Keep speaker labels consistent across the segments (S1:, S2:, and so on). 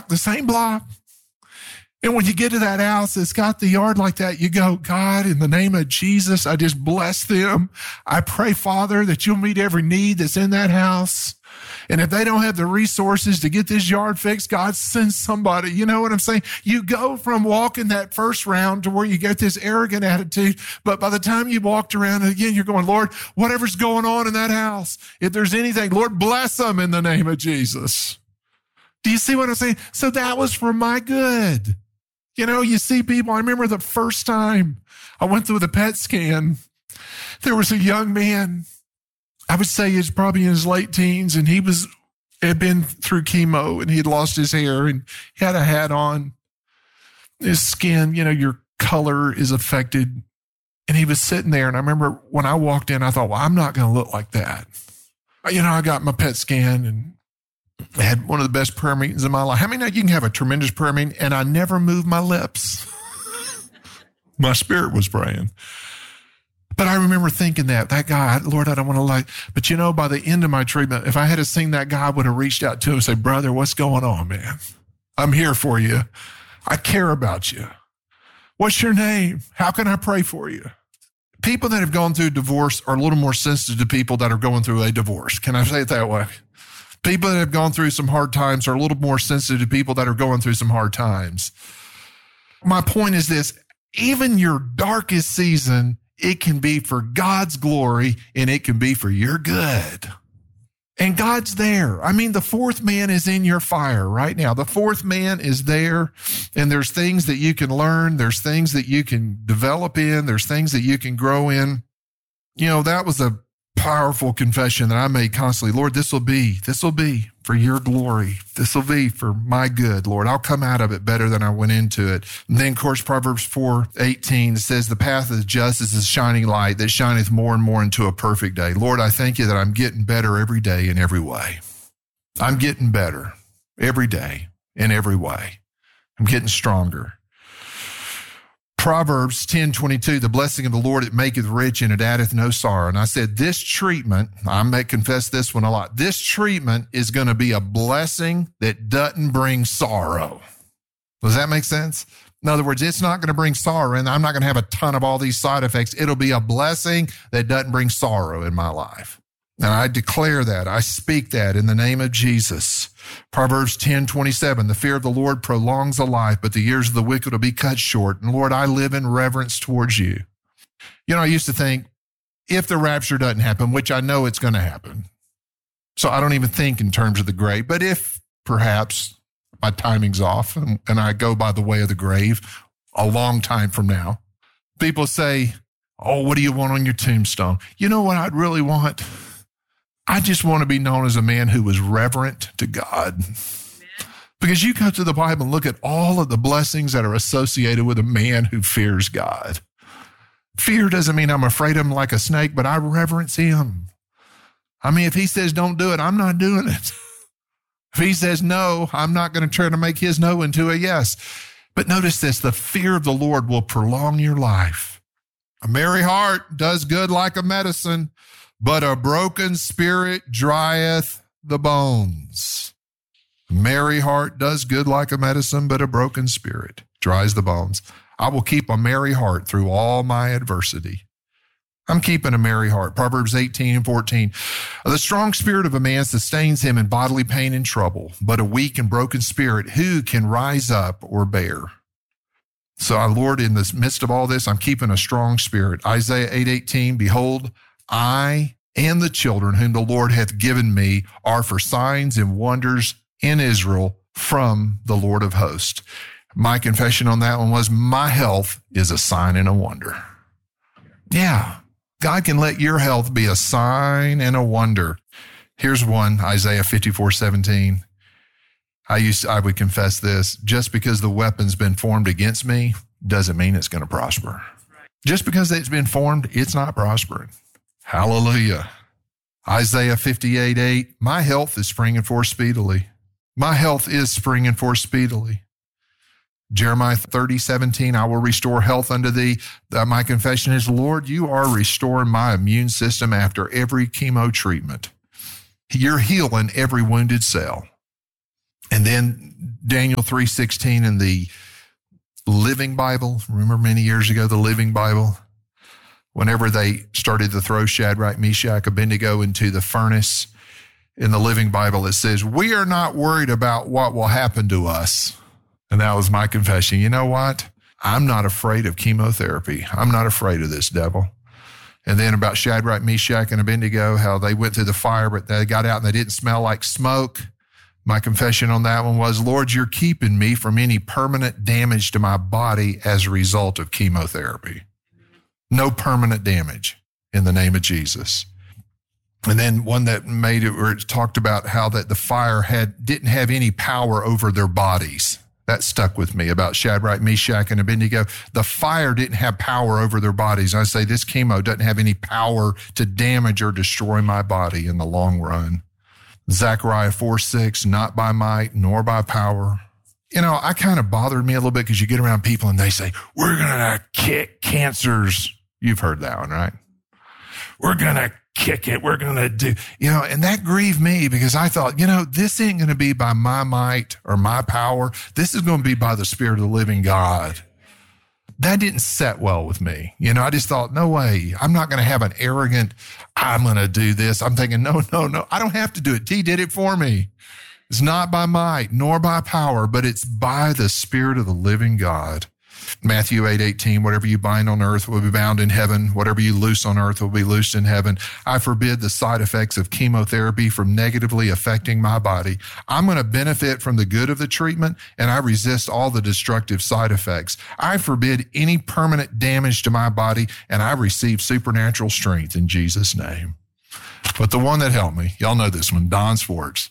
S1: block, the same block. And when you get to that house, it's got the yard like that. You go, God, in the name of Jesus, I just bless them. I pray, Father, that you'll meet every need that's in that house. And if they don't have the resources to get this yard fixed, God, send somebody. You know what I'm saying? You go from walking that first round to where you get this arrogant attitude. But by the time you walked around again, you're going, Lord, whatever's going on in that house, if there's anything, Lord, bless them in the name of Jesus. Do you see what I'm saying? So that was for my good. You know, you see people, I remember the first time I went through the PET scan, there was a young man, I would say he's probably in his late teens, and had been through chemo, and he had lost his hair, and he had a hat on. His skin, you know, your color is affected. And he was sitting there, and I remember when I walked in, I thought, well, I'm not going to look like that. You know, I got my PET scan, and I had one of the best prayer meetings in my life. How many know you can have a tremendous prayer meeting and I never moved my lips? My spirit was praying. But I remember thinking that guy, Lord, I don't want to lie. But you know, by the end of my treatment, if I had seen that guy, I would have reached out to him and said, brother, what's going on, man? I'm here for you. I care about you. What's your name? How can I pray for you? People that have gone through divorce are a little more sensitive to people that are going through a divorce. Can I say it that way? People that have gone through some hard times are a little more sensitive to people that are going through some hard times. My point is this, even your darkest season, it can be for God's glory and it can be for your good. And God's there. I mean, the fourth man is in your fire right now. The fourth man is there, and there's things that you can learn. There's things that you can develop in. There's things that you can grow in. You know, that was a powerful confession that I made constantly. Lord, this will be for your glory. This will be for my good, Lord. I'll come out of it better than I went into it. And then, of course, Proverbs 4:18 says, the path of the just is a shining light that shineth more and more into a perfect day. Lord, I thank you that I'm getting better every day in every way. I'm getting better every day in every way. I'm getting stronger. Proverbs 10:22, the blessing of the Lord, it maketh rich and it addeth no sorrow. And I said, this treatment, I may confess this one a lot, this treatment is going to be a blessing that doesn't bring sorrow. Does that make sense? In other words, it's not going to bring sorrow, and I'm not going to have a ton of all these side effects. It'll be a blessing that doesn't bring sorrow in my life. And I declare that, I speak that in the name of Jesus. Proverbs 10:27, the fear of the Lord prolongs a life, but the years of the wicked will be cut short. And Lord, I live in reverence towards you. You know, I used to think if the rapture doesn't happen, which I know it's going to happen, so I don't even think in terms of the grave, but if perhaps my timing's off and I go by the way of the grave a long time from now, people say, oh, what do you want on your tombstone? You know what I'd really want? I just want to be known as a man who was reverent to God. Because you go to the Bible and look at all of the blessings that are associated with a man who fears God. Fear doesn't mean I'm afraid of him like a snake, but I reverence him. I mean, if he says don't do it, I'm not doing it. If he says no, I'm not going to try to make his no into a yes. But notice this, the fear of the Lord will prolong your life. A merry heart does good like a medicine, but a broken spirit drieth the bones. A merry heart does good like a medicine, but a broken spirit dries the bones. I will keep a merry heart through all my adversity. I'm keeping a merry heart. Proverbs 18:14. The strong spirit of a man sustains him in bodily pain and trouble, but a weak and broken spirit, who can rise up or bear? So, Lord, in the midst of all this, I'm keeping a strong spirit. Isaiah 8:18, behold, I and the children whom the Lord hath given me are for signs and wonders in Israel from the Lord of hosts. My confession on that one was, my health is a sign and a wonder. Yeah, God can let your health be a sign and a wonder. Here's one, Isaiah 54:17. I would confess this, just because the weapon's been formed against me doesn't mean it's going to prosper. Just because it's been formed, it's not prospering. Hallelujah. Isaiah 58:8, my health is springing forth speedily. My health is springing forth speedily. Jeremiah 30:17, I will restore health unto thee. My confession is, Lord, you are restoring my immune system after every chemo treatment. You're healing every wounded cell. And then Daniel 3:16 in the Living Bible. Remember many years ago, the Living Bible? Whenever they started to throw Shadrach, Meshach, Abednego into the furnace, in the Living Bible, it says, we are not worried about what will happen to us. And that was my confession. You know what? I'm not afraid of chemotherapy. I'm not afraid of this devil. And then about Shadrach, Meshach, and Abednego, how they went through the fire, but they got out and they didn't smell like smoke. My confession on that one was, Lord, you're keeping me from any permanent damage to my body as a result of chemotherapy. No permanent damage in the name of Jesus. And then one that made it where it talked about how that the fire didn't have any power over their bodies. That stuck with me about Shadrach, Meshach, and Abednego. The fire didn't have power over their bodies. I say this chemo doesn't have any power to damage or destroy my body in the long run. Zechariah 4:6, not by might nor by power. You know, I kind of bothered me a little bit because you get around people and they say, we're going to kick cancers. You've heard that one, right? We're going to kick it. We're going to do, and that grieved me because I thought, this ain't going to be by my might or my power. This is going to be by the Spirit of the living God. That didn't set well with me. I just thought, no way. I'm not going to have an arrogant, I'm going to do this. I'm thinking, no. I don't have to do it. He did it for me. It's not by might nor by power, but it's by the Spirit of the living God. Matthew 8:18, whatever you bind on earth will be bound in heaven. Whatever you loose on earth will be loosed in heaven. I forbid the side effects of chemotherapy from negatively affecting my body. I'm going to benefit from the good of the treatment, and I resist all the destructive side effects. I forbid any permanent damage to my body, and I receive supernatural strength in Jesus' name. But the one that helped me, y'all know this one, Don Swartz.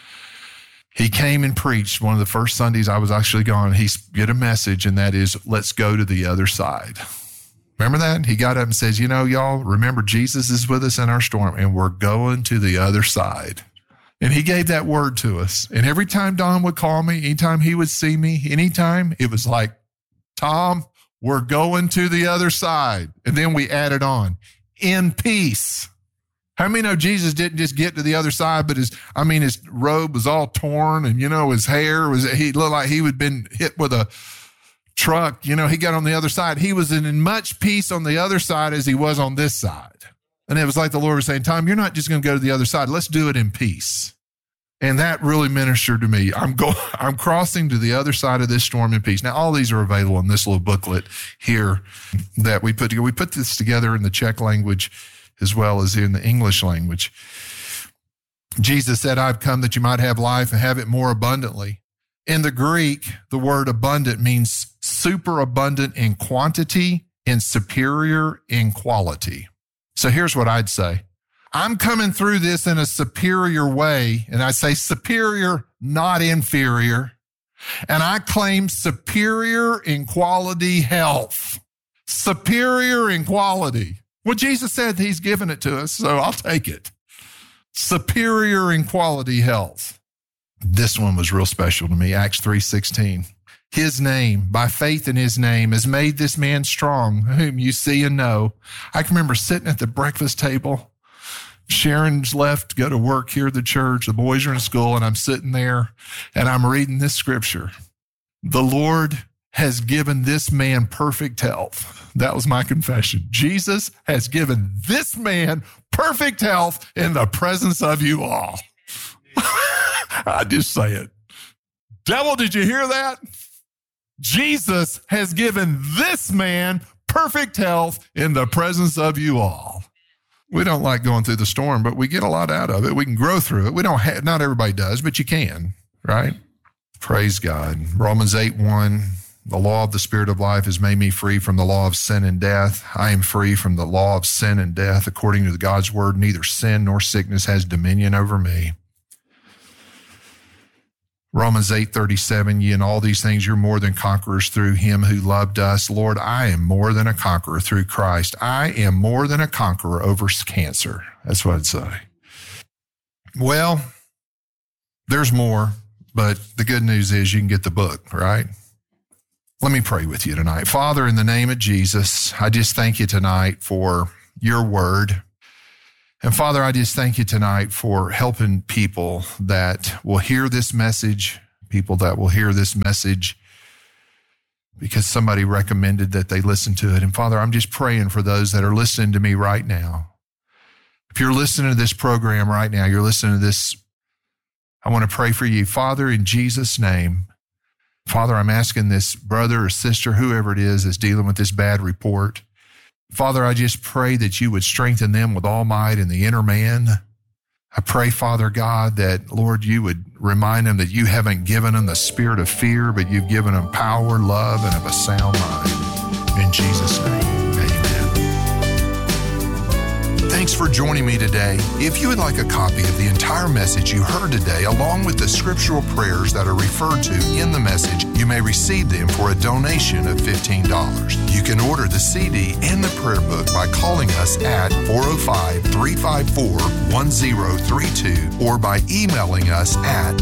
S1: He came and preached one of the first Sundays I was actually gone. He get a message, and that is, let's go to the other side. Remember that? He got up and says, y'all, remember Jesus is with us in our storm, and we're going to the other side. And he gave that word to us. And every time Don would call me, anytime he would see me, anytime, it was like, Tom, we're going to the other side. And then we added on, in peace. How many know Jesus didn't just get to the other side, but his robe was all torn and, his hair he looked like he had been hit with a truck. He got on the other side. He was in much peace on the other side as he was on this side. And it was like the Lord was saying, Tom, you're not just going to go to the other side. Let's do it in peace. And that really ministered to me. I'm crossing to the other side of this storm in peace. Now, all these are available in this little booklet here that we put together. We put this together in the Czech language as well as in the English language. Jesus said, I've come that you might have life and have it more abundantly. In the Greek, the word abundant means superabundant in quantity and superior in quality. So here's what I'd say. I'm coming through this in a superior way, and I say superior, not inferior. And I claim superior in quality health. Superior in quality. Well, Jesus said he's given it to us, so I'll take it. Superior in quality health. This one was real special to me, Acts 3:16. His name, by faith in his name, has made this man strong, whom you see and know. I can remember sitting at the breakfast table. Sharon's left to go to work here at the church. The boys are in school, and I'm sitting there, and I'm reading this scripture. The Lord has given this man perfect health. That was my confession. Jesus has given this man perfect health in the presence of you all. I just say it. Devil, did you hear that? Jesus has given this man perfect health in the presence of you all. We don't like going through the storm, but we get a lot out of it. We can grow through it. We don't have, not everybody does, but you can, right? Praise God. Romans 8:1. The law of the Spirit of life has made me free from the law of sin and death. I am free from the law of sin and death. According to God's word, neither sin nor sickness has dominion over me. Romans 8:37, ye in all these things you're more than conquerors through him who loved us. Lord, I am more than a conqueror through Christ. I am more than a conqueror over cancer. That's what I'd say. Well, there's more, but the good news is you can get the book, right? Let me pray with you tonight. Father, in the name of Jesus, I just thank you tonight for your word. And Father, I just thank you tonight for helping people that will hear this message, people that will hear this message because somebody recommended that they listen to it. And Father, I'm just praying for those that are listening to me right now. If you're listening to this program right now, you're listening to this, I want to pray for you. Father, in Jesus' name, Father, I'm asking this brother or sister, whoever it is that's dealing with this bad report. Father, I just pray that you would strengthen them with all might in the inner man. I pray, Father God, that, Lord, you would remind them that you haven't given them the spirit of fear, but you've given them power, love, and of a sound mind. In Jesus' name, amen. Thanks for joining me today. If you would like a copy of the entire message you heard today, along with the scriptural prayers that are referred to in the message, you may receive them for a donation of $15. You can order the CD and the prayer book by calling us at 405-354-1032 or by emailing us at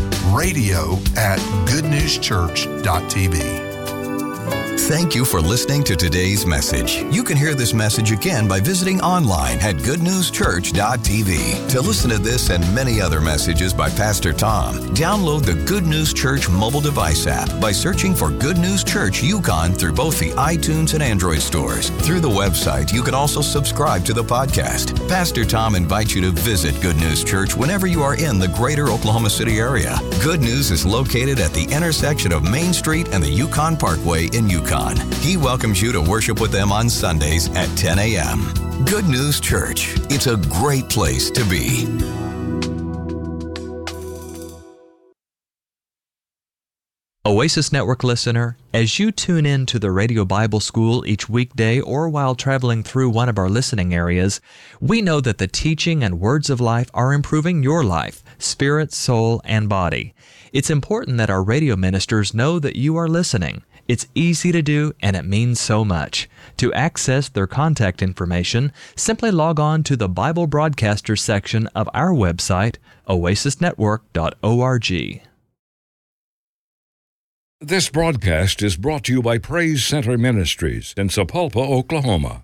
S1: radio@goodnewschurch.tv.
S2: Thank you for listening to today's message. You can hear this message again by visiting online at goodnewschurch.tv. To listen to this and many other messages by Pastor Tom, download the Good News Church mobile device app by searching for Good News Church Yukon through both the iTunes and Android stores. Through the website, you can also subscribe to the podcast. Pastor Tom invites you to visit Good News Church whenever you are in the greater Oklahoma City area. Good News is located at the intersection of Main Street and the Yukon Parkway in Yukon. He welcomes you to worship with them on Sundays at 10 a.m. Good News Church. It's a great place to be.
S3: Oasis Network listener, as you tune in to the Radio Bible School each weekday or while traveling through one of our listening areas, we know that the teaching and words of life are improving your life, spirit, soul, and body. It's important that our radio ministers know that you are listening. It's easy to do, and it means so much. To access their contact information, simply log on to the Bible Broadcaster section of our website, oasisnetwork.org.
S4: This broadcast is brought to you by Praise Center Ministries in Sapulpa, Oklahoma.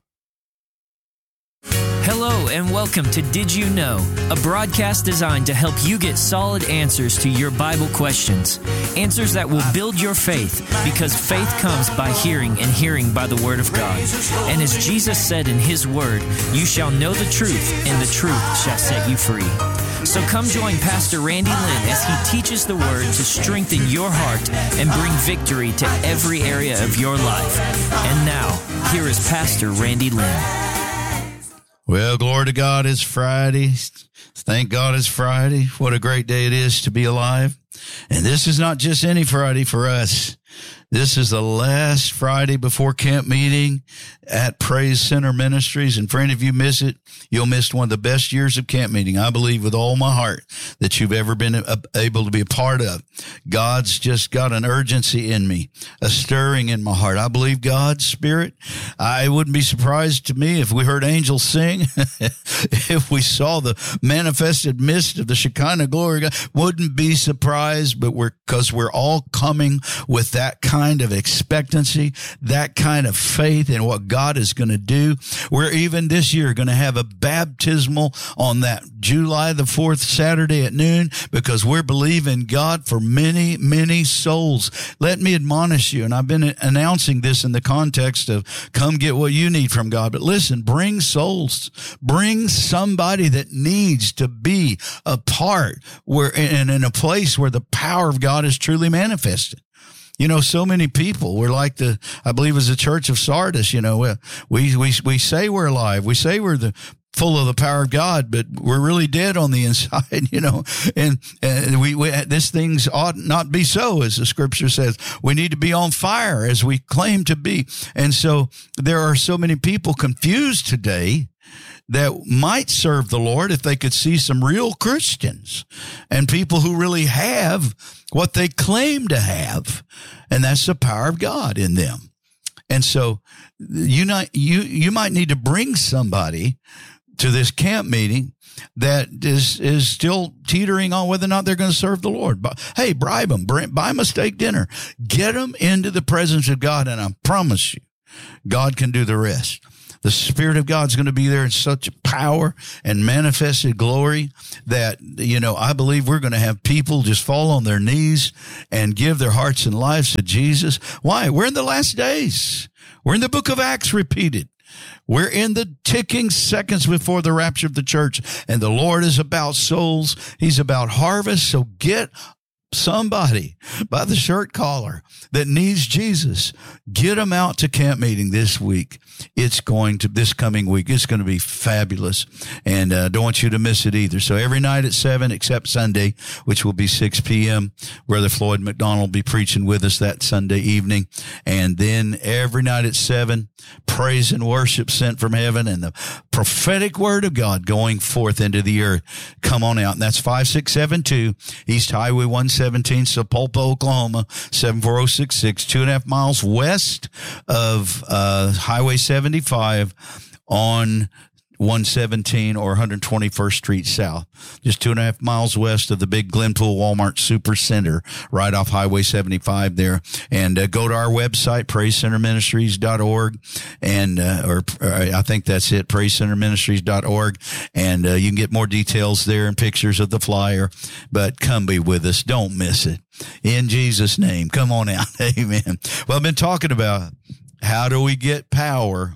S5: Hello and welcome to Did You Know, a broadcast designed to help you get solid answers to your Bible questions. Answers that will build your faith, because faith comes by hearing and hearing by the Word of God. And as Jesus said in His Word, you shall know the truth, and the truth shall set you free. So come join Pastor Randy Lynn as he teaches the Word to strengthen your heart and bring victory to every area of your life. And now, here is Pastor Randy Lynn.
S6: Well, glory to God, it's Friday. Thank God it's Friday. What a great day it is to be alive. And this is not just any Friday for us. This is the last Friday before camp meeting at Praise Center Ministries. And for any of you miss it, you'll miss one of the best years of camp meeting. I believe with all my heart that you've ever been able to be a part of. God's just got an urgency in me, a stirring in my heart. I believe God's Spirit. I wouldn't be surprised to me if we heard angels sing, if we saw the manifested mist of the Shekinah glory. God, wouldn't be surprised, but because we're all coming with that kind of expectancy, that kind of faith in what God is going to do. We're even this year going to have a baptismal on that July the 4th Saturday at noon, because we're believing God for many, many souls. Let me admonish you, and I've been announcing this in the context of come get what you need from God. But listen, bring souls. Bring somebody that needs to be a part where, and in a place where the power of God is truly manifested. You know, so many people, we're like I believe it was the church of Sardis, you know, we say we're alive. We say we're full of the power of God, but we're really dead on the inside, you know, and this things ought not be so, as the scripture says. We need to be on fire as we claim to be. And so there are so many people confused today that might serve the Lord if they could see some real Christians and people who really have what they claim to have, and that's the power of God in them. And so you might need to bring somebody to this camp meeting that is still teetering on whether or not they're going to serve the Lord. But hey, bribe them, buy them a steak dinner, get them into the presence of God, and I promise you, God can do the rest. The Spirit of God's going to be there in such power and manifested glory that, I believe we're going to have people just fall on their knees and give their hearts and lives to Jesus. Why? We're in the last days. We're in the book of Acts repeated. We're in the ticking seconds before the rapture of the church, and the Lord is about souls. He's about harvest. So get somebody by the shirt collar that needs Jesus. Get them out to camp meeting this week. This coming week, it's going to be fabulous, and don't want you to miss it either. So every night at 7 except Sunday, which will be 6 p.m., Brother Floyd McDonald will be preaching with us that Sunday evening. And then every night at 7, praise and worship sent from heaven and the prophetic word of God going forth into the earth. Come on out. And that's 5672 East Highway 117, Sapulpa, Oklahoma, 74066, 2.5 miles west of Highway 75 on 117 or 121st Street South, just 2.5 miles west of the big Glenpool Walmart Super Center, right off Highway 75 there. And go to our website, praisecenterministries.org, and or I think that's it, praisecenterministries.org, and you can get more details there and pictures of the flyer. But come be with us, don't miss it. In Jesus' name, come on out, amen. Well, I've been talking about how do we get power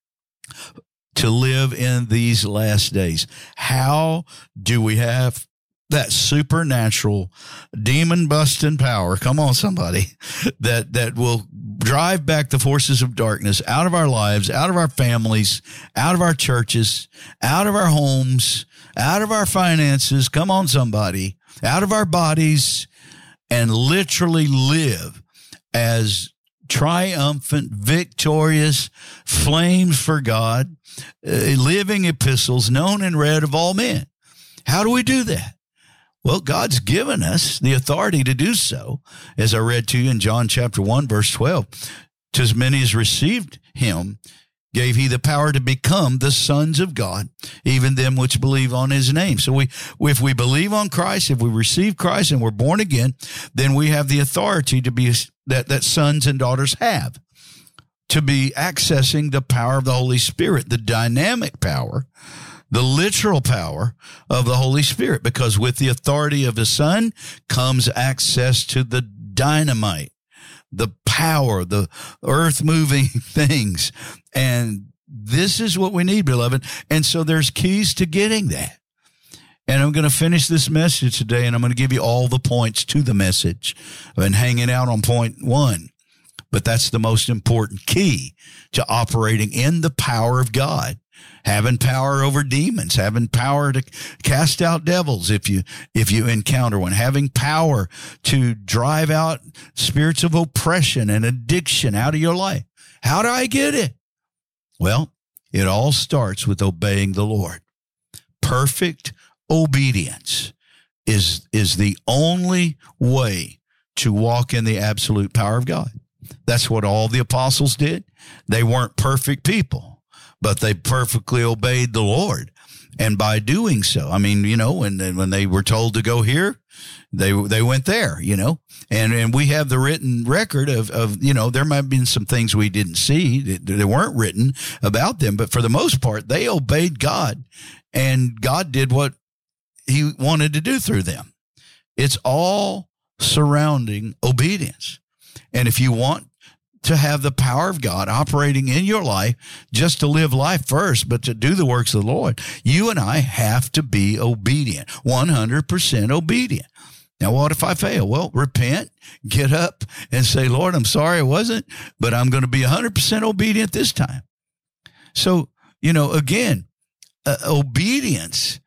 S6: to live in these last days? How do we have that supernatural demon-busting power, come on somebody, that will drive back the forces of darkness out of our lives, out of our families, out of our churches, out of our homes, out of our finances, come on somebody, out of our bodies, and literally live as triumphant, victorious flames for God, living epistles known and read of all men. How do we do that? Well, God's given us the authority to do so, as I read to you in John chapter 1, verse 12. To as many as received him, gave he the power to become the sons of God, even them which believe on his name. So if we believe on Christ, if we receive Christ and we're born again, then we have the authority to be that sons and daughters have, to be accessing the power of the Holy Spirit, the dynamic power, the literal power of the Holy Spirit, because with the authority of the Son comes access to the dynamite, the power, the earth-moving things. And this is what we need, beloved. And so there's keys to getting that. And I'm going to finish this message today, and I'm going to give you all the points to the message. I've been hanging out on point 1, but that's the most important key to operating in the power of God. Having power over demons, having power to cast out devils if you encounter one, having power to drive out spirits of oppression and addiction out of your life. How do I get it? Well, it all starts with obeying the Lord. Perfect obedience is the only way to walk in the absolute power of God. That's what all the apostles did. They weren't perfect people, but they perfectly obeyed the Lord. And by doing so, I mean, when they were told to go here, they went there, and we have the written record of, there might have been some things we didn't see that weren't written about them, but for the most part, they obeyed God, and God did what he wanted to do through them. It's all surrounding obedience. And if you want to have the power of God operating in your life, just to live life first, but to do the works of the Lord, you and I have to be obedient, 100% obedient. Now, what if I fail? Well, repent, get up, and say, Lord, I'm sorry I wasn't, but I'm going to be 100% obedient this time. So, again, obedience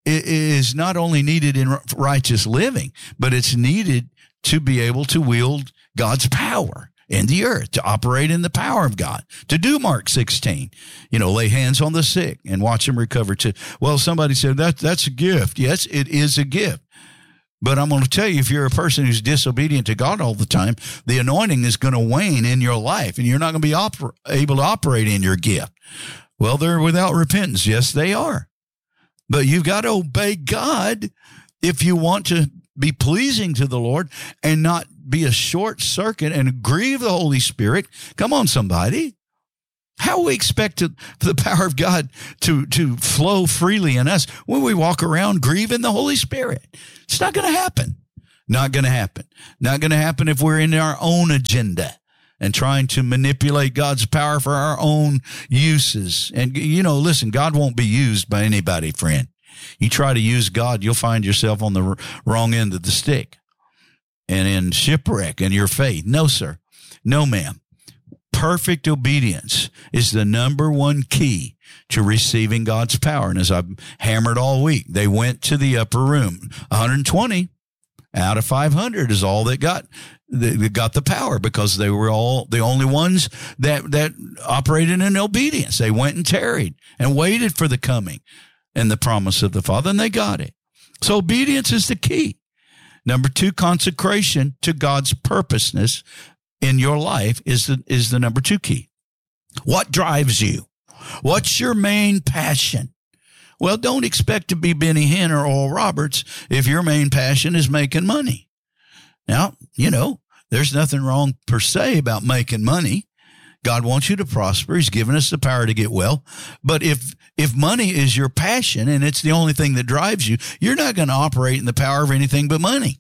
S6: is not only needed in righteous living, but it's needed to be able to wield God's power in the earth, to operate in the power of God, to do Mark 16, lay hands on the sick and watch them recover. Well, somebody said that's a gift. Yes, it is a gift. But I'm going to tell you, if you're a person who's disobedient to God all the time, the anointing is going to wane in your life, and you're not going to be able to operate in your gift. Well, they're without repentance. Yes, they are. But you've got to obey God if you want to be pleasing to the Lord and not be a short circuit and grieve the Holy Spirit. Come on, somebody. How we expect the power of God to flow freely in us when we walk around grieving the Holy Spirit? It's not going to happen. Not going to happen. Not going to happen if we're in our own agenda and trying to manipulate God's power for our own uses. And, listen, God won't be used by anybody, friend. You try to use God, you'll find yourself on the wrong end of the stick and in shipwreck in your faith. No, sir. No, ma'am. Perfect obedience is the number one key to receiving God's power. And as I've hammered all week, they went to the upper room. 120 out of 500 is all that got the power, because they were all the only ones that operated in obedience. They went and tarried and waited for the coming and the promise of the Father, and they got it. So obedience is the key. Number 2, consecration to God's purposeness in your life is the number 2 key. What drives you? What's your main passion? Well, don't expect to be Benny Hinn or Oral Roberts if your main passion is making money. Now, there's nothing wrong per se about making money. God wants you to prosper. He's given us the power to get well. But if money is your passion and it's the only thing that drives you, you're not going to operate in the power of anything but money.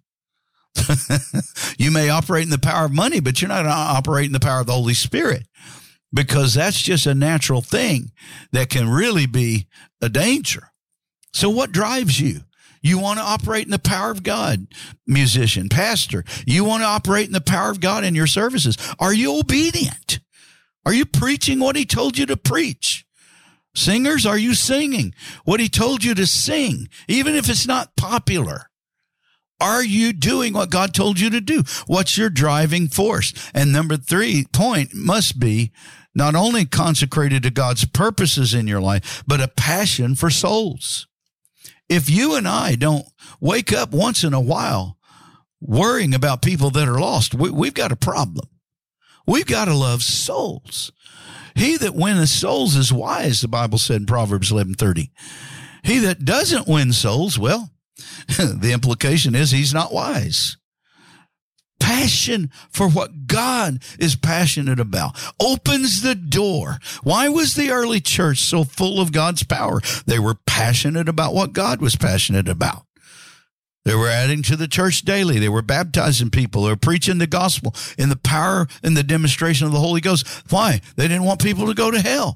S6: You may operate in the power of money, but you're not going to operate in the power of the Holy Spirit, because that's just a natural thing that can really be a danger. So what drives you? You want to operate in the power of God, musician, pastor. You want to operate in the power of God in your services. Are you obedient? Are you preaching what he told you to preach? Singers, are you singing what he told you to sing, even if it's not popular? Are you doing what God told you to do? What's your driving force? And number 3 point must be not only consecrated to God's purposes in your life, but a passion for souls. If you and I don't wake up once in a while worrying about people that are lost, we've got a problem. We've got to love souls. He that winneth souls is wise, the Bible said in Proverbs 11:30. He that doesn't win souls, well, the implication is he's not wise. Passion for what God is passionate about opens the door. Why was the early church so full of God's power? They were passionate about what God was passionate about. They were adding to the church daily. They were baptizing people. They were preaching the gospel in the power and the demonstration of the Holy Ghost. Why? They didn't want people to go to hell.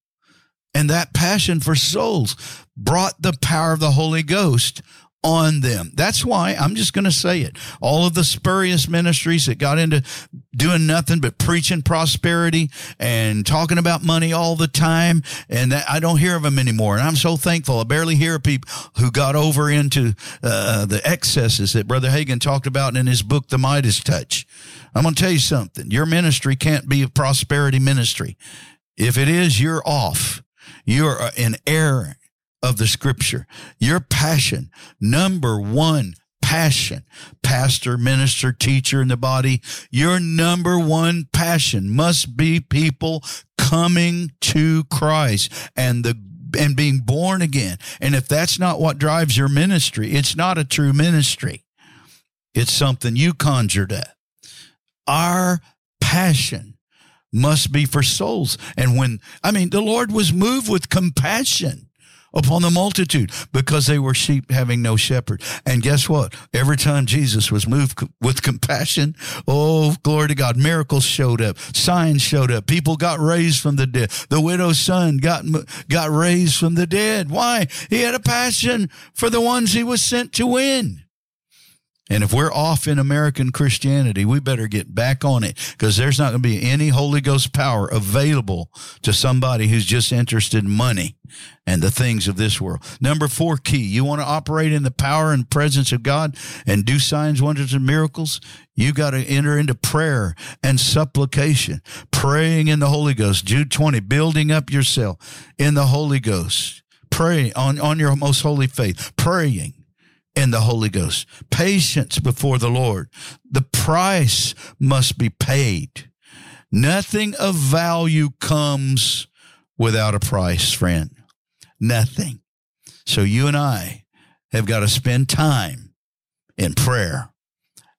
S6: And that passion for souls brought the power of the Holy Ghost on them. That's why, I'm just going to say it, all of the spurious ministries that got into doing nothing but preaching prosperity and talking about money all the time, and that, I don't hear of them anymore. And I'm so thankful. I barely hear of people who got over into the excesses that Brother Hagin talked about in his book, The Midas Touch. I'm going to tell you something. Your ministry can't be a prosperity ministry. If it is, you're off. You're in error of the scripture. Your passion, number 1 passion, pastor, minister, teacher in the body, your number 1 passion must be people coming to Christ and being born again. And if that's not what drives your ministry, it's not a true ministry. It's something you conjured up. Our passion must be for souls. And the Lord was moved with compassion upon the multitude because they were sheep having no shepherd. And guess what? Every time Jesus was moved with compassion, oh, glory to God, miracles showed up, signs showed up, people got raised from the dead. The widow's son got raised from the dead. Why? He had a passion for the ones he was sent to win. And if we're off in American Christianity, we better get back on it, because there's not going to be any Holy Ghost power available to somebody who's just interested in money and the things of this world. Number 4 key, you want to operate in the power and presence of God and do signs, wonders, and miracles? You got to enter into prayer and supplication, praying in the Holy Ghost. Jude 20, building up yourself in the Holy Ghost. Pray on your most holy faith, praying in the Holy Ghost. Patience before the Lord. The price must be paid. Nothing of value comes without a price, friend. Nothing. So you and I have got to spend time in prayer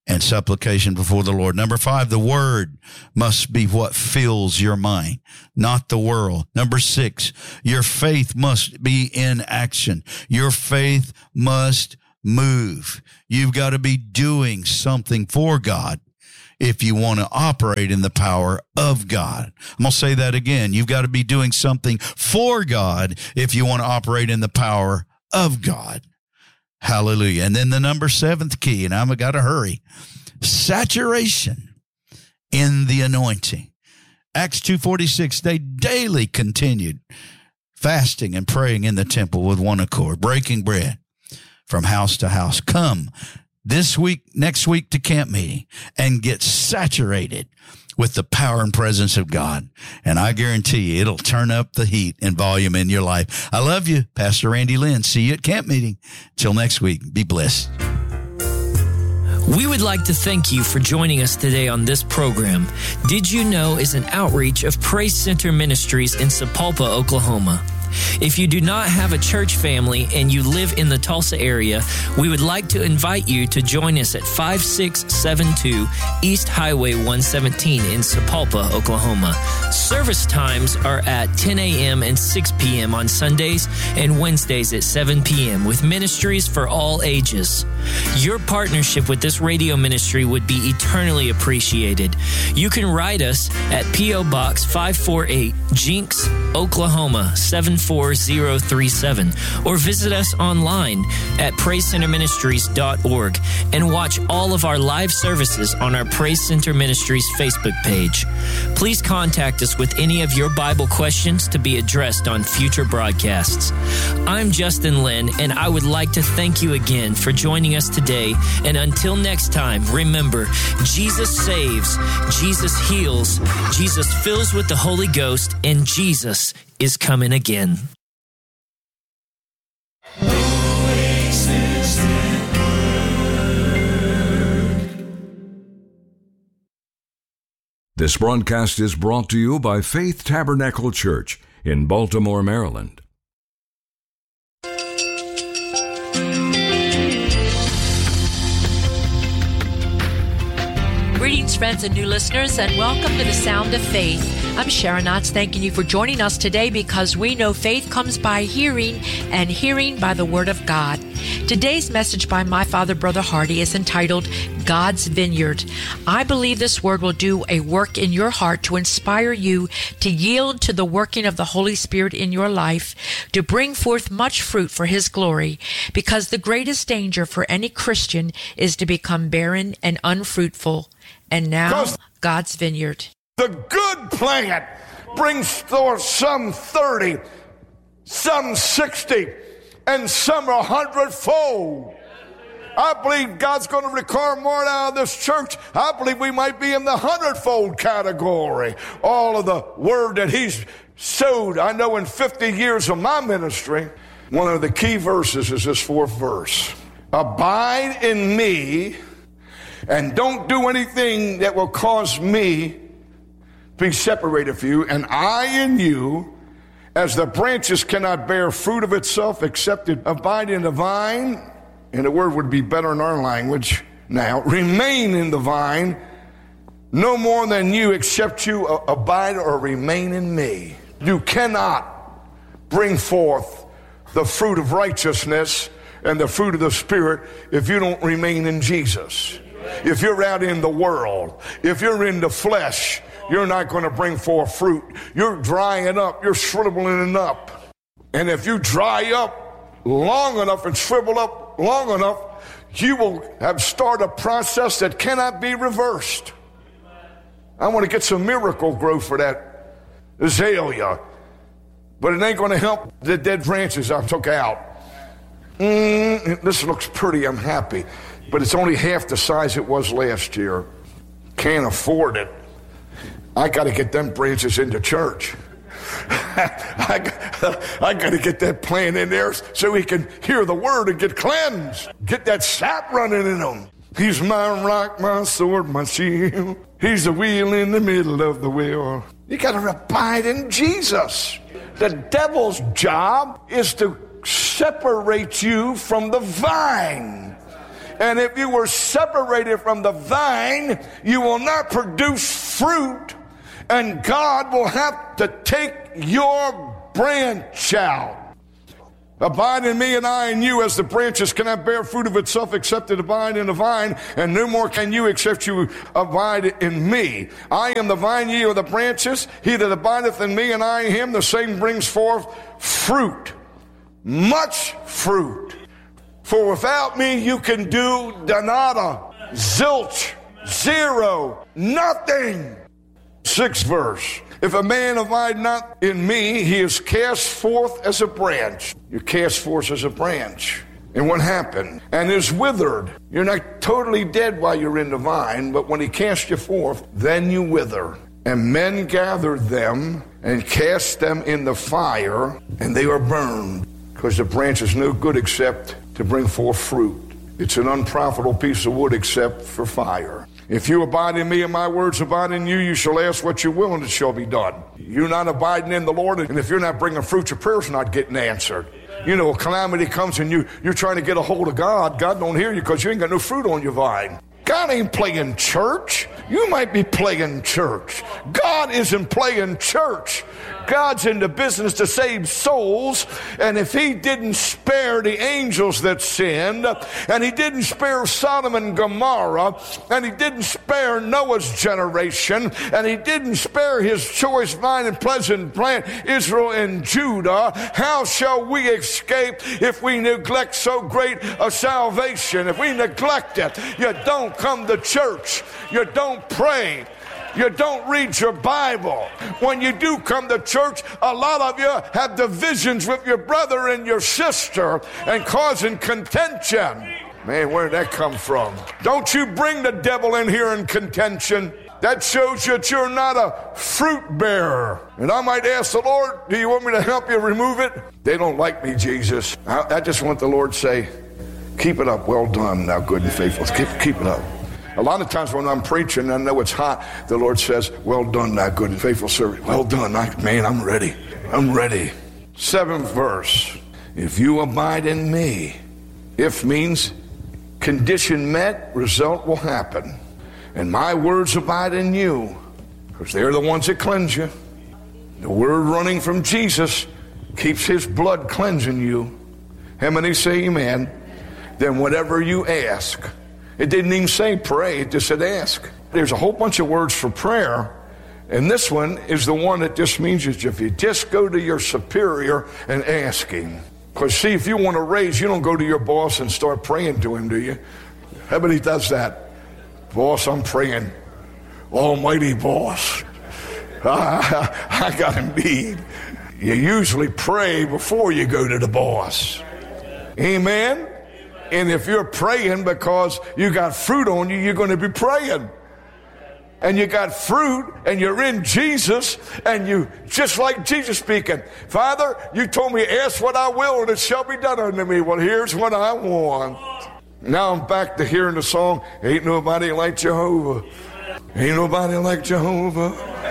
S6: and supplication before the Lord. Number 5, the word must be what fills your mind, not the world. Number 6, your faith must be in action. Your faith must move. You've got to be doing something for God if you want to operate in the power of God. I'm going to say that again. You've got to be doing something for God if you want to operate in the power of God. Hallelujah. And then the number 7th key, and I've got to hurry, saturation in the anointing. Acts 2:46, they daily continued fasting and praying in the temple with one accord, breaking bread from house to house. Come this week, next week to camp meeting and get saturated with the power and presence of God. And I guarantee you, it'll turn up the heat and volume in your life. I love you, Pastor Randy Lynn. See you at camp meeting. Till next week, be blessed.
S5: We would like to thank you for joining us today on this program. Did You Know is an outreach of Praise Center Ministries in Sapulpa, Oklahoma. If you do not have a church family and you live in the Tulsa area, we would like to invite you to join us at 5672 East Highway 117 in Sapulpa, Oklahoma. Service times are at 10 a.m. and 6 p.m. on Sundays and Wednesdays at 7 p.m. with ministries for all ages. Your partnership with this radio ministry would be eternally appreciated. You can write us at P.O. Box 548, Jinx, Oklahoma 74037, or visit us online at praisecenterministries.org and watch all of our live services on our Praise Center Ministries Facebook page. Please contact us with any of your Bible questions to be addressed on future broadcasts. I'm Justin Lynn, and I would like to thank you again for joining us today. And until next time, remember, Jesus saves, Jesus heals, Jesus fills with the Holy Ghost, and Jesus is coming again.
S4: This broadcast is brought to you by Faith Tabernacle Church in Baltimore, Maryland.
S7: Greetings, friends and new listeners, and welcome to the Sound of Faith. I'm Sharon Knotts, thanking you for joining us today because we know faith comes by hearing and hearing by the Word of God. Today's message by my father, Brother Hardy, is entitled God's Vineyard. I believe this word will do a work in your heart to inspire you to yield to the working of the Holy Spirit in your life, to bring forth much fruit for His glory, because the greatest danger for any Christian is to become barren and unfruitful. And now, God's Vineyard.
S8: The good plant brings forth some 30, some 60, and some 100-fold. I believe God's going to require more out of this church. I believe we might be in the 100-fold category. All of the word that He's sowed. I know in 50 years of my ministry, one of the key verses is this 4th verse. Abide in me, and don't do anything that will cause me to be separated from you, and I in you, as the branches cannot bear fruit of itself except it abide in the vine, and the word would be better in our language now, remain in the vine, no more than you except you abide or remain in me. You cannot bring forth the fruit of righteousness and the fruit of the Spirit if you don't remain in Jesus. If you're out in the world, if you're in the flesh, you're not going to bring forth fruit. You're drying up. You're shriveling up. And if you dry up long enough and shrivel up long enough, you will have started a process that cannot be reversed. I want to get some miracle growth for that azalea, but it ain't going to help the dead branches I took out. This looks pretty. I'm happy. But it's only half the size it was last year. Can't afford it. I got to get them branches into church. I got to get that plant in there so we can hear the word and get cleansed. Get that sap running in them. He's my rock, my sword, my shield. He's the wheel in the middle of the wheel. You got to abide in Jesus. The devil's job is to separate you from the vine. And if you were separated from the vine, you will not produce fruit, and God will have to take your branch out. Abide in me and I in you, as the branches cannot bear fruit of itself except it abide in the vine, and no more can you except you abide in me. I am the vine, ye are the branches. He that abideth in me and I in him, the same brings forth fruit, much fruit. For without me you can do nada, zilch, zero, nothing. 6th verse. If a man abide not in me, he is cast forth as a branch. You're cast forth as a branch. And what happened? And is withered. You're not totally dead while you're in the vine, but when he casts you forth, then you wither. And men gathered them and cast them in the fire, and they are burned. Because the branch is no good except to bring forth fruit. It's an unprofitable piece of wood except for fire. If you abide in me and my words abide in you, you shall ask what you will and it shall be done. You're not abiding in the Lord, and if you're not bringing fruit, your prayer's not getting answered. You know, a calamity comes and you're trying to get a hold of God. God don't hear you because you ain't got no fruit on your vine. God ain't playing church. You might be playing church. God isn't playing church. God's in the business to save souls, and if he didn't spare the angels that sinned, and he didn't spare Sodom and Gomorrah, and he didn't spare Noah's generation, and he didn't spare his choice vine and pleasant plant, Israel and Judah, how shall we escape if we neglect so great a salvation? If we neglect it, you don't come to church, you don't pray, you don't read your Bible. When you do come to church, a lot of you have divisions with your brother and your sister and causing contention. Man, where did that come from? Don't you bring the devil in here in contention. That shows you that you're not a fruit bearer. And I might ask the Lord, do you want me to help you remove it? They don't like me, Jesus. I just want the Lord to say, keep it up. Well done, thou good and faithful. Keep it up. A lot of times when I'm preaching, I know it's hot, the Lord says, well done, thou good and faithful servant. Well done, man, I'm ready. I'm ready. 7th verse. If you abide in me, if means condition met, result will happen. And my words abide in you, because they're the ones that cleanse you. The word running from Jesus keeps his blood cleansing you. How many say amen? Then whatever you ask. It didn't even say pray, it just said ask. There's a whole bunch of words for prayer, and this one is the one that just means if you just go to your superior and ask him. Because see, if you want to raise, you don't go to your boss and start praying to him, do you? Everybody does that. Boss, I'm praying. Almighty boss, I got a need. You usually pray before you go to the boss. Amen? And if you're praying because you got fruit on you, you're going to be praying. And you got fruit, and you're in Jesus, and you, just like Jesus speaking, Father, you told me, ask what I will, and it shall be done unto me. Well, here's what I want. Now I'm back to hearing the song, ain't nobody like Jehovah. Ain't nobody like Jehovah.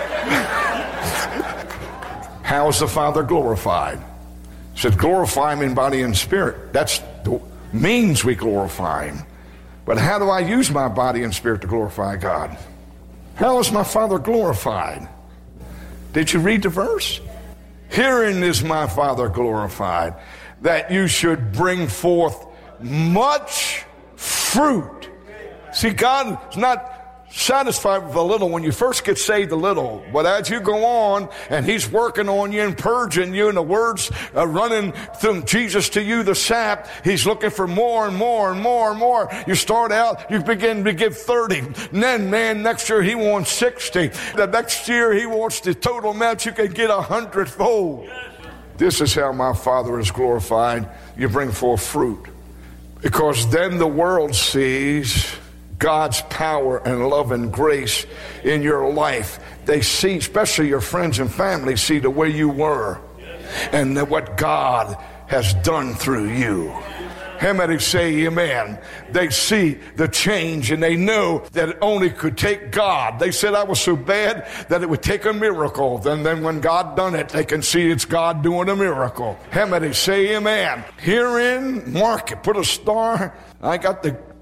S8: How is the Father glorified? It said, glorify him in body and spirit. That's the means we glorify him. But how do I use my body and spirit to glorify God? How is my Father glorified? Did you read the verse? Herein is my Father glorified, that you should bring forth much fruit. See, God is not satisfied with a little. When you first get saved, a little, but as you go on and he's working on you and purging you, and the words running from Jesus to you, the sap, he's looking for more and more and more and more. You start out, you begin to give 30, and then man, next year he wants 60. The next year he wants the total amount you can get 100-fold. This is how my Father is glorified. You bring forth fruit, because then the world sees God's power and love and grace in your life. They see, especially your friends and family, see the way you were and what God has done through you. How many say amen? They see the change, and they know that it only could take God. They said I was so bad that it would take a miracle. Then when God done it, they can see it's God doing a miracle. How many say amen? Herein, mark it, put a star. I got the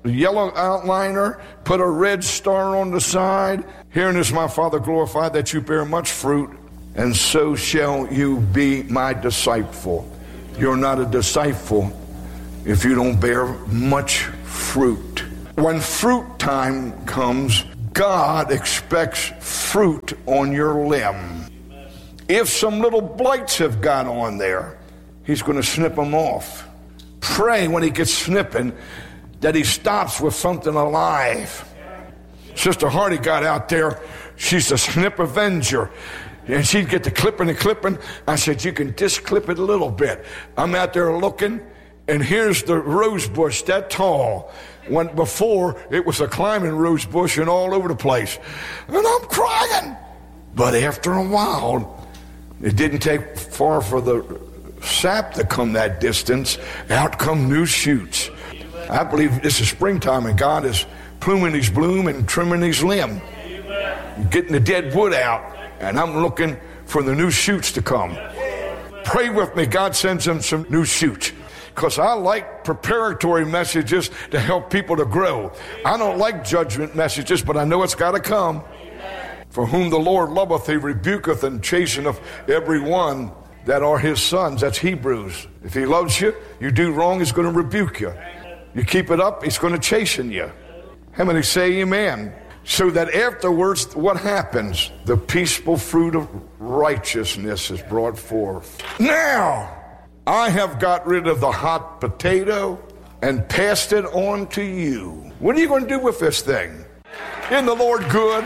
S8: yellow outliner, put a red star on the side. Herein is my Father glorified, that you bear much fruit, and so shall you be my disciple. You're not a disciple if you don't bear much fruit. When fruit time comes, God expects fruit on your limb. If some little blights have got on there, he's going to snip them off. Pray when he gets snipping that he stops with something alive. Sister Hardy got out there. She's a snip avenger. And she'd get the clipping and clipping. I said, you can just clip it a little bit. I'm out there looking, and here's the rose bush that tall. When before, it was a climbing rose bush and all over the place. And I'm crying. But after a while, it didn't take far for the sap to come that distance. Out come new shoots. I believe this is springtime, and God is pluming his bloom and trimming his limb. Getting the dead wood out. And I'm looking for the new shoots to come. Pray with me. God sends them some new shoots. Because I like preparatory messages to help people to grow. I don't like judgment messages, but I know it's got to come. For whom the Lord loveth, he rebuketh and chasteneth every one that are his sons. That's Hebrews. If he loves you, you do wrong, he's going to rebuke you. You keep it up, he's going to chasten you. How many say amen? So that afterwards, what happens? The peaceful fruit of righteousness is brought forth. Now, I have got rid of the hot potato and passed it on to you. What are you going to do with this thing? Isn't the Lord good?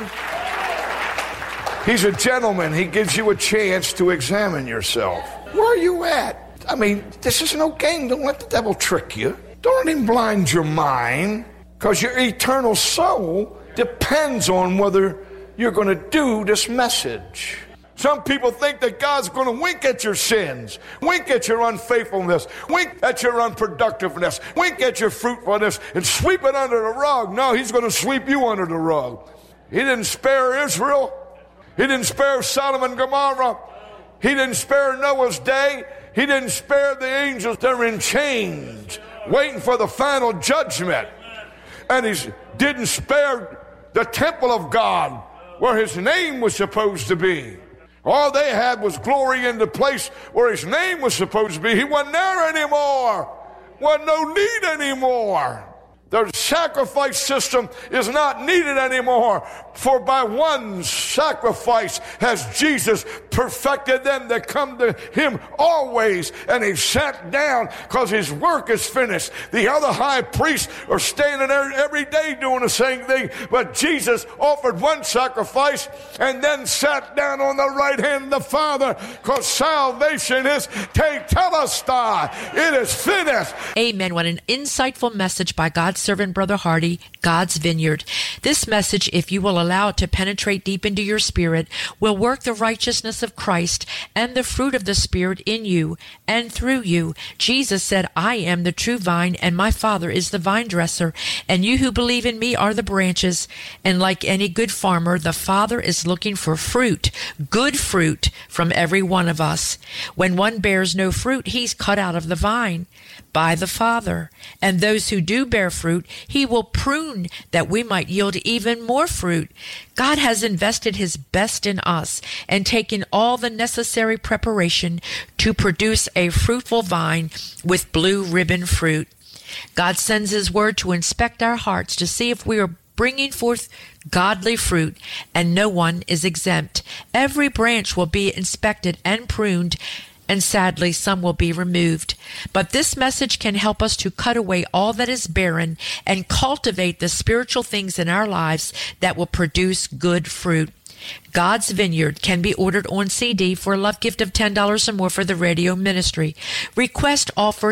S8: He's a gentleman. He gives you a chance to examine yourself. Where are you at? I mean, this is no game. Don't let the devil trick you. Don't let him blind your mind, because your eternal soul depends on whether you're going to do this message. Some people think that God's going to wink at your sins, wink at your unfaithfulness, wink at your unproductiveness, wink at your fruitfulness, and sweep it under the rug. No, he's going to sweep you under the rug. He didn't spare Israel. He didn't spare Sodom and Gomorrah. He didn't spare Noah's day. He didn't spare the angels. They're in chains, waiting for the final judgment. And he didn't spare the temple of God, where his name was supposed to be. All they had was glory in the place where his name was supposed to be. He wasn't there anymore. Wasn't no need anymore. The sacrifice system is not needed anymore, for by one sacrifice has Jesus perfected them that come to him always. And he sat down because his work is finished. The other high priests are standing there every day doing the same thing, but Jesus offered one sacrifice and then sat down on the right hand of the Father, because salvation is tetelestai. It is finished.
S7: Amen. What an insightful message by God's servant, Brother Hardy, God's Vineyard. This message, if you will allow it to penetrate deep into your spirit, will work the righteousness of Christ and the fruit of the Spirit in you and through you. Jesus said, I am the true vine, and my Father is the vine dresser, and you who believe in me are the branches. And like any good farmer, the Father is looking for fruit, good fruit, from every one of us. When one bears no fruit, he's cut out of the vine by the Father. And those who do bear fruit, he will prune that we might yield even more fruit. God has invested his best in us and taken all the necessary preparation to produce a fruitful vine with blue ribbon fruit. God sends his word to inspect our hearts to see if we are bringing forth godly fruit, and no one is exempt. Every branch will be inspected and pruned, and sadly, some will be removed. But this message can help us to cut away all that is barren and cultivate the spiritual things in our lives that will produce good fruit. God's Vineyard can be ordered on CD for a love gift of $10 or more for the radio ministry. Request offer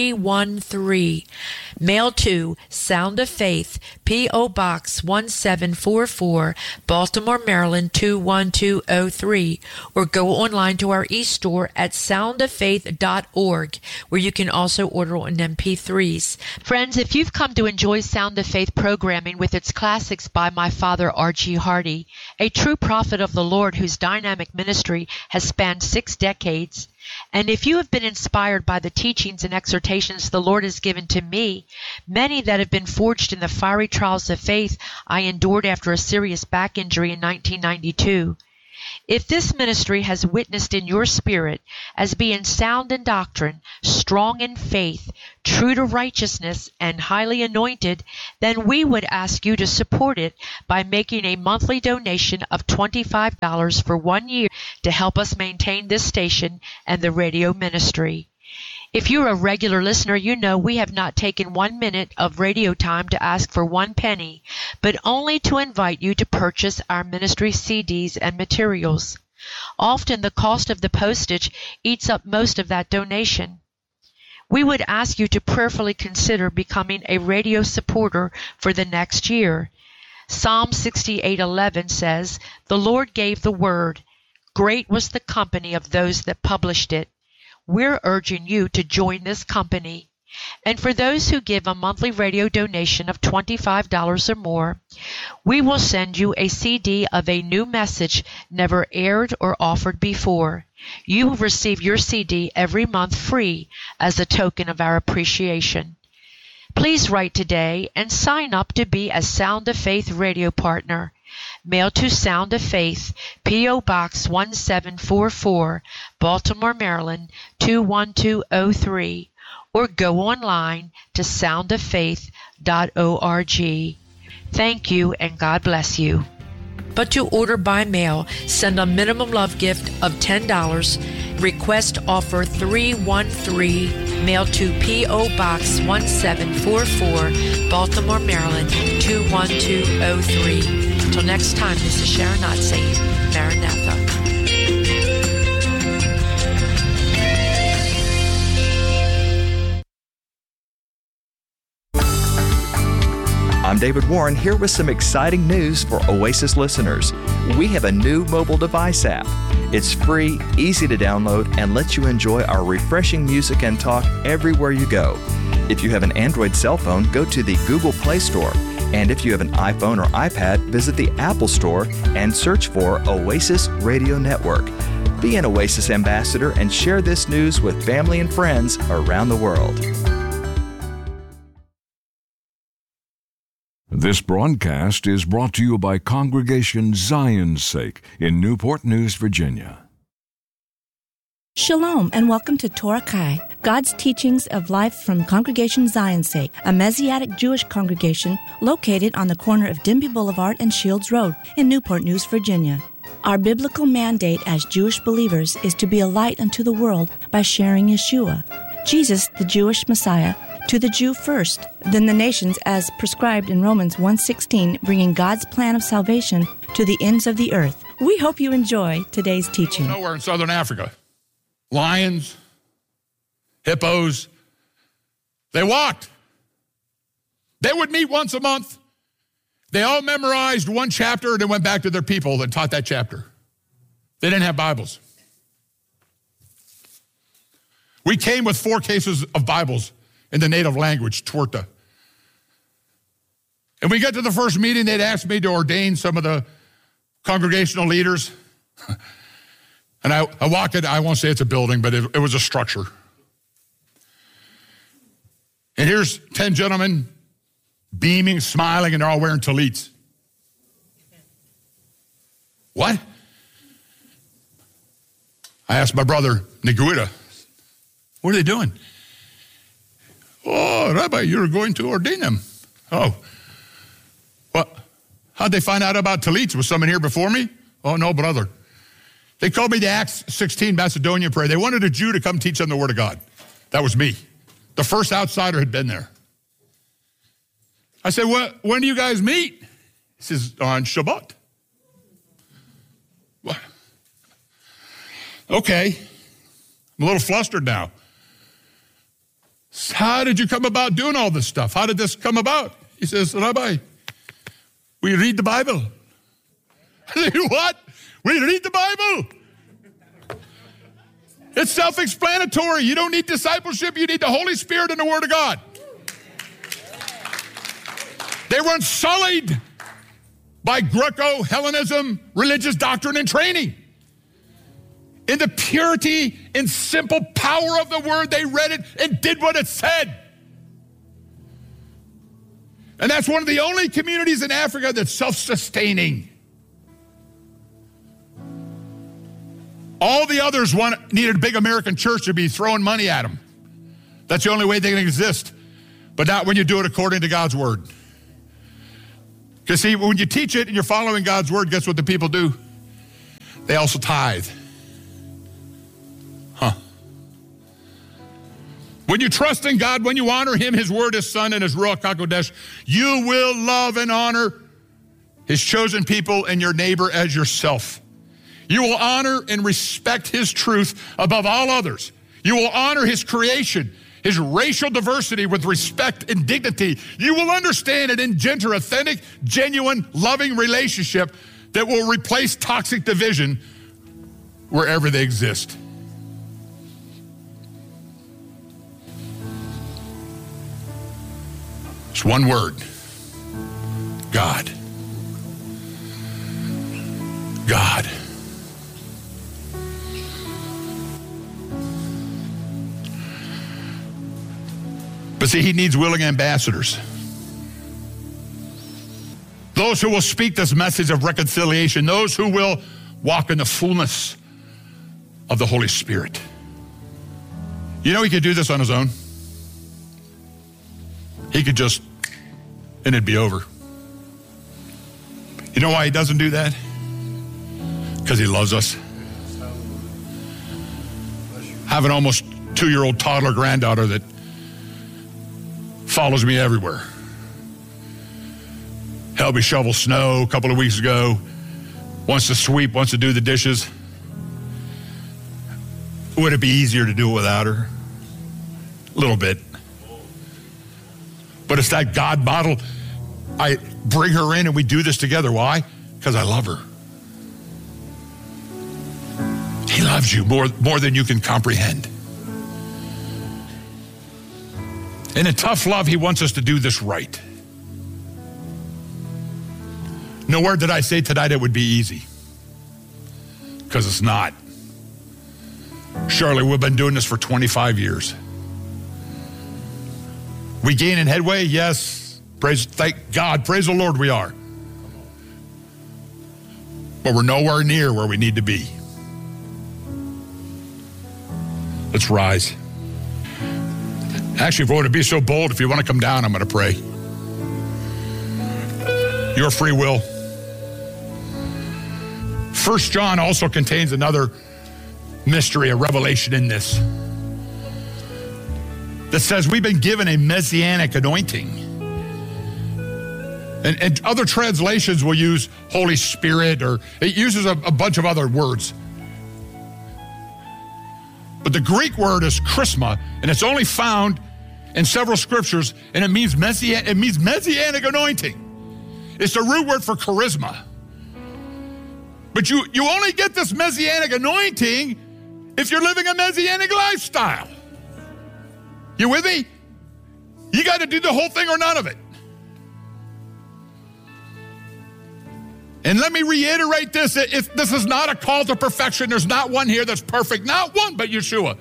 S7: 313. Mail to Sound of Faith, P.O. Box 1744, Baltimore, Maryland 21203. Or go online to our e-store at soundoffaith.org, where you can also order on MP3s. Friends, if you've come to enjoy Sound of Faith programming with its classics by my father, R.G. Hardy, a true prophet prophet of the Lord whose dynamic ministry has spanned 6 decades. And if you have been inspired by the teachings and exhortations the Lord has given to me, many that have been forged in the fiery trials of faith I endured after a serious back injury in 1992, if this ministry has witnessed in your spirit as being sound in doctrine, strong in faith, true to righteousness, and highly anointed, then we would ask you to support it by making a monthly donation of $25 for 1 year to help us maintain this station and the radio ministry. If you're a regular listener, you know we have not taken 1 minute of radio time to ask for 1 penny, but only to invite you to purchase our ministry CDs and materials. Often the cost of the postage eats up most of that donation. We would ask you to prayerfully consider becoming a radio supporter for the next year. Psalm 68:11 says, "The Lord gave the word. Great was the company of those that published it." We're urging you to join this company. And for those who give a monthly radio donation of $25 or more, we will send you a CD of a new message never aired or offered before. You will receive your CD every month free as a token of our appreciation. Please write today and sign up to be a Sound of Faith radio partner. Mail to Sound of Faith, P.O. Box 1744, Baltimore, Maryland 21203, or go online to soundoffaith.org. Thank you and God bless you. But to order by mail, send a minimum love gift of $10. Request offer 313, mail to P.O. Box 1744, Baltimore, Maryland 21203. Until next time, this is Sharon Knott saying, Maranatha.
S3: I'm David Warren here with some exciting news for Oasis listeners. We have a new mobile device app. It's free, easy to download, and lets you enjoy our refreshing music and talk everywhere you go. If you have an Android cell phone, go to the Google Play Store. And if you have an iPhone or iPad, visit the Apple Store and search for Oasis Radio Network. Be an Oasis ambassador and share this news with family and friends around the world.
S4: This broadcast is brought to you by Congregation Zion's Sake in Newport News, Virginia.
S9: Shalom and welcome to Torah Kai, God's teachings of life from Congregation Zion's Sake, a Messianic Jewish congregation located on the corner of Denby Boulevard and Shields Road in Newport News, Virginia. Our biblical mandate as Jewish believers is to be a light unto the world by sharing Yeshua, Jesus, the Jewish Messiah, to the Jew first, then the nations as prescribed in Romans 1:16, bringing God's plan of salvation to the ends of the earth. We hope you enjoy today's teaching.
S10: Nowhere in southern Africa. Lions, hippos, they walked. They would meet once a month. They all memorized one chapter and then went back to their people that taught that chapter. They didn't have Bibles. We came with 4 cases of Bibles in the native language, Twerta. And we got to the first meeting, they'd asked me to ordain some of the congregational leaders. And I walked it, I won't say it's a building, but it was a structure. And here's 10 gentlemen beaming, smiling, and they're all wearing tallits. What? I asked my brother, Neguita, what are they doing? Oh, Rabbi, you're going to ordain them. Oh. What? How'd they find out about tallits? Was someone here before me? Oh, no, brother. They called me the Acts 16 Macedonian prayer. They wanted a Jew to come teach them the Word of God. That was me. The first outsider had been there. I said, when do you guys meet? He says, on Shabbat. What? Okay. I'm a little flustered now. How did you come about doing all this stuff? How did this come about? He says, Rabbi, we read the Bible. I say, what? We read the Bible. It's self-explanatory. You don't need discipleship. You need the Holy Spirit and the Word of God. They weren't sullied by Greco-Hellenism, religious doctrine and training. In the purity and simple power of the word, they read it and did what it said. And that's one of the only communities in Africa that's self-sustaining. All the others needed a big American church to be throwing money at them. That's the only way they can exist. But not when you do it according to God's word. Because see, when you teach it and you're following God's word, guess what the people do? They also tithe. When you trust in God, when you honor him, his word, his son, and his Ruach HaKodesh, you will love and honor his chosen people and your neighbor as yourself. You will honor and respect his truth above all others. You will honor his creation, his racial diversity with respect and dignity. You will understand and engender authentic, genuine, loving relationship that will replace toxic division wherever they exist. It's one word. God. God. But see, he needs willing ambassadors. Those who will speak this message of reconciliation, those who will walk in the fullness of the Holy Spirit. You know he could do this on his own. He could just, and it'd be over. You know why he doesn't do that? Because he loves us. I have an almost 2-year-old toddler granddaughter that follows me everywhere. Helped me shovel snow a couple of weeks ago. Wants to sweep, wants to do the dishes. Would it be easier to do it without her? A little bit. But it's that God model. I bring her in and we do this together. Why? Because I love her. He loves you more than you can comprehend. And in tough love, he wants us to do this right. Nowhere did I say tonight it would be easy. Because it's not. Shirley, we've been doing this for 25 years. We gain in headway? Yes. Thank God. Praise the Lord we are. But we're nowhere near where we need to be. Let's rise. Actually, if I want to be so bold, if you want to come down, I'm going to pray. Your free will. 1 John also contains another mystery, a revelation in this, that says we've been given a messianic anointing. And other translations will use Holy Spirit, or it uses a bunch of other words. But the Greek word is charisma, and it's only found in several scriptures, and it means messianic anointing. It's the root word for charisma. But you only get this messianic anointing if you're living a messianic lifestyle. You with me? You got to do the whole thing or none of it. And let me reiterate this. This is not a call to perfection. There's not one here that's perfect. Not one but Yeshua.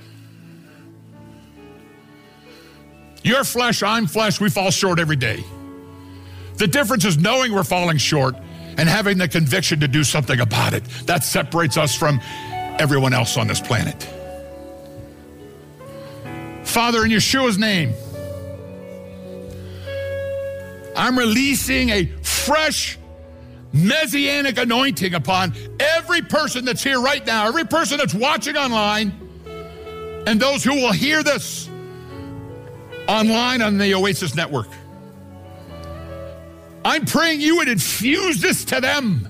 S10: You're flesh, I'm flesh. We fall short every day. The difference is knowing we're falling short and having the conviction to do something about it. That separates us from everyone else on this planet. Father, in Yeshua's name, I'm releasing a fresh messianic anointing upon every person that's here right now, every person that's watching online, and those who will hear this online on the Oasis Network. I'm praying you would infuse this to them,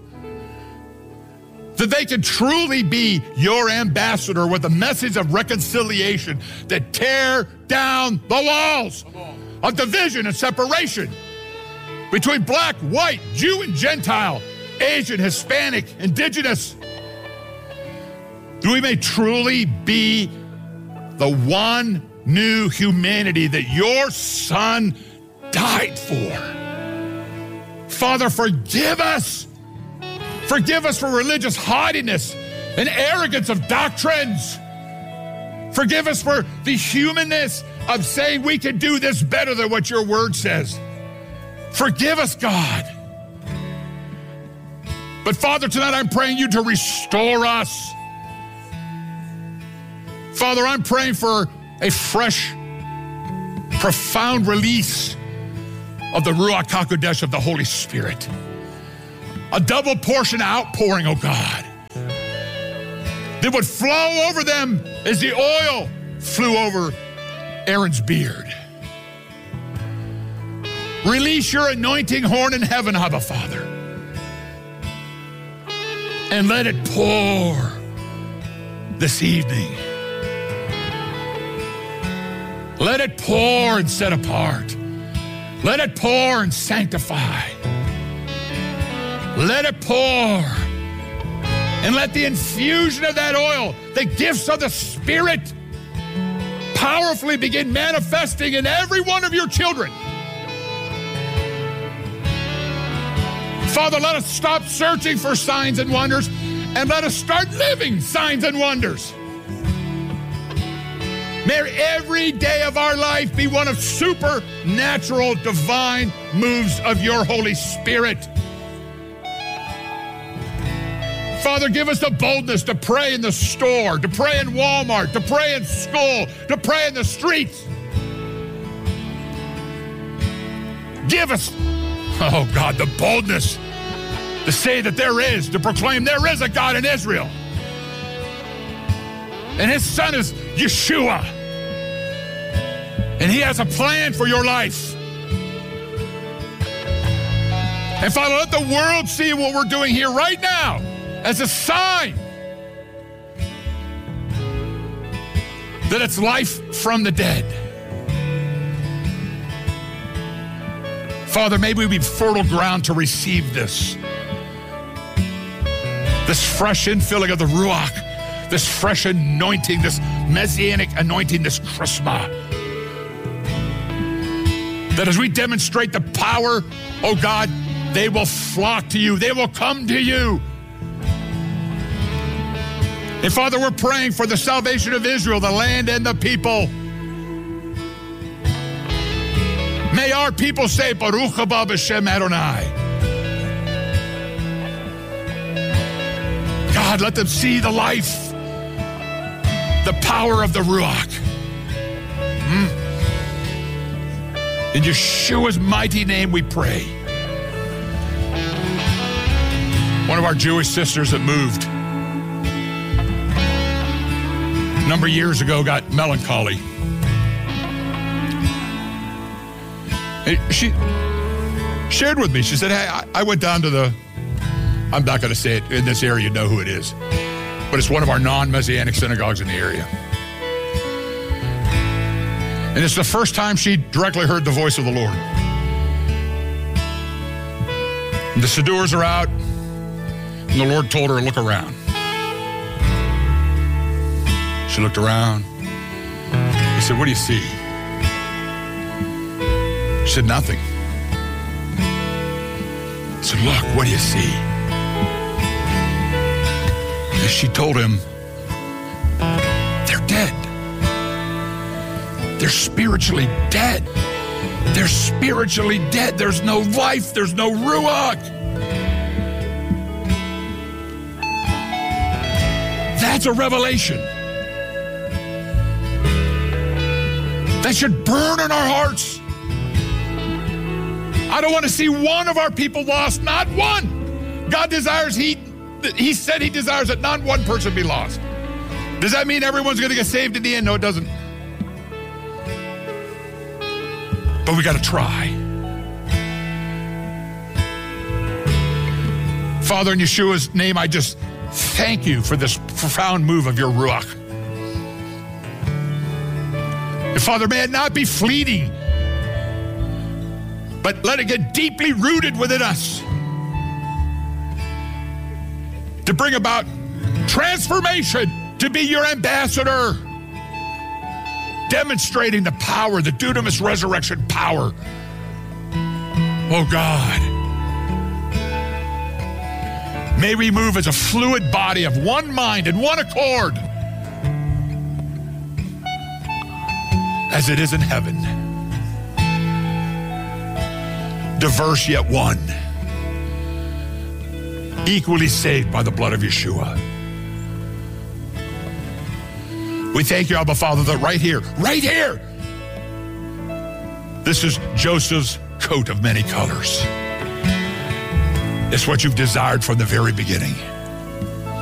S10: that they can truly be your ambassador with a message of reconciliation that tear down the walls of division and separation between black, white, Jew and Gentile, Asian, Hispanic, indigenous. That we may truly be the one new humanity that your son died for. Father, forgive us. Forgive us for religious haughtiness and arrogance of doctrines. Forgive us for the humanness of saying we can do this better than what your word says. Forgive us, God. But Father, tonight I'm praying you to restore us. Father, I'm praying for a fresh, profound release of the Ruach HaKodesh of the Holy Spirit. A double portion outpouring, oh God, that would flow over them as the oil flew over Aaron's beard. Release your anointing horn in heaven, Abba Father, and let it pour this evening. Let it pour and set apart. Let it pour and sanctify. Let it pour. And let the infusion of that oil, the gifts of the Spirit, powerfully begin manifesting in every one of your children. Father, let us stop searching for signs and wonders and let us start living signs and wonders. May every day of our life be one of supernatural, divine moves of your Holy Spirit. Father, give us the boldness to pray in the store, to pray in Walmart, to pray in school, to pray in the streets. Give us, oh God, the boldness to say that there is, to proclaim there is a God in Israel. And his son is Yeshua. And he has a plan for your life. And Father, let the world see what we're doing here right now as a sign that it's life from the dead. Father, may we be fertile ground to receive this fresh infilling of the Ruach, this fresh anointing, this messianic anointing, this charisma. That as we demonstrate the power, oh God, they will flock to you. They will come to you. And Father, we're praying for the salvation of Israel, the land and the people. May our people say, Baruch haba b'shem Adonai. God, let them see the life, the power of the Ruach. In Yeshua's mighty name we pray. One of our Jewish sisters that moved a number of years ago got melancholy. She shared with me, she said, hey, I went down to I'm not going to say it in this area, you know who it is, but it's one of our non-Messianic synagogues in the area. And it's the first time she directly heard the voice of the Lord. And the Sidurs are out, and the Lord told her, look around. She looked around. He said, what do you see? She said, nothing. He said, look, what do you see? And she told him, they're dead. They're spiritually dead. They're spiritually dead. There's no life. There's no Ruach. That's a revelation. That should burn in our hearts. I don't want to see one of our people lost, not one. God desires, he said he desires that not one person be lost. Does that mean everyone's going to get saved in the end? No, it doesn't. But we got to try. Father, in Yeshua's name, I just thank you for this profound move of your Ruach. And Father, may it not be fleeting, but let it get deeply rooted within us to bring about transformation, to be your ambassador, demonstrating the power, the dunamis resurrection power. Oh God, May we move as a fluid body of one mind and one accord, as it is in heaven. Diverse yet one. Equally saved by the blood of Yeshua. We thank you, Abba Father, that right here, this is Joseph's coat of many colors. It's what you've desired from the very beginning.